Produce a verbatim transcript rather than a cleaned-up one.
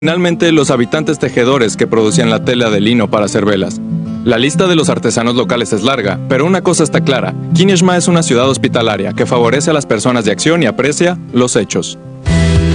Finalmente, los habitantes tejedores que producían la tela de lino para hacer velas. La lista de los artesanos locales es larga, pero una cosa está clara: Kineshma es una ciudad hospitalaria que favorece a las personas de acción y aprecia los hechos.